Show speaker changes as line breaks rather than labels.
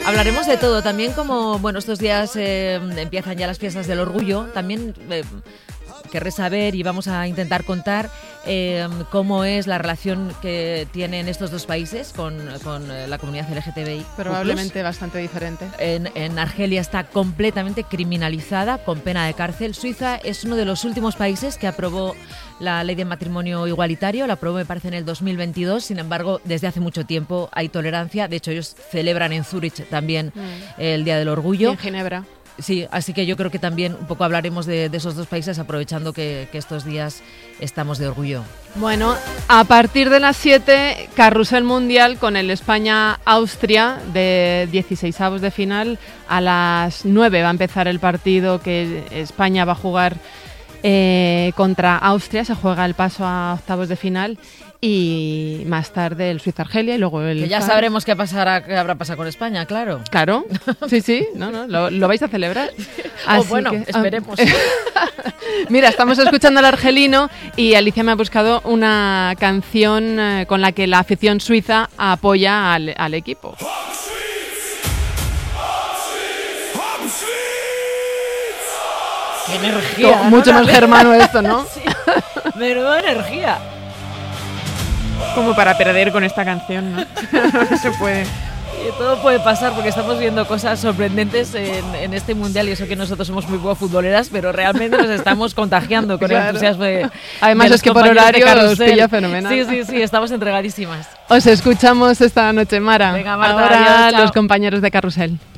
Hablaremos de todo, también como, bueno, estos días empiezan ya las fiestas del orgullo, también querré saber y vamos a intentar contar cómo es la relación que tienen estos dos países con la comunidad LGTBI.
Probablemente bastante diferente.
En Argelia está completamente criminalizada, con pena de cárcel. Suiza es uno de los últimos países que aprobó la ley de matrimonio igualitario, la aprobó me parece en el 2022, sin embargo desde hace mucho tiempo hay tolerancia, de hecho ellos celebran en Zúrich también el Día del Orgullo.
Y en Ginebra.
Sí, así que yo creo que también un poco hablaremos de esos dos países aprovechando que estos días estamos de orgullo.
Bueno, a partir de las 7, carrusel mundial con el España-Austria de 16avos de final. A las 9 va a empezar el partido que España va a jugar contra Austria, se juega el paso a octavos de final. Y más tarde el Suiza-Argelia y luego el...
Que ya sabremos qué habrá pasado con España, claro.
Claro, sí, lo vais a celebrar. Así
bueno,
que,
esperemos.
Mira, estamos escuchando al argelino y Alicia me ha buscado una canción con la que la afición suiza apoya al equipo.
¡Qué energía!
Mucho más germano esto, ¿no?
Sí, menuda energía.
Como para perder con esta canción, ¿no? No se puede.
Y todo puede pasar porque estamos viendo cosas sorprendentes en este mundial y eso que nosotros somos muy buenas futboleras, pero realmente nos estamos contagiando con el entusiasmo de...
Además
de
es que por horario os pilla fenomenal.
Sí, estamos entregadísimas.
Os escuchamos esta noche, Mara.
Venga, Marta,
ahora
adiós, chao.
Los compañeros de Carrusel.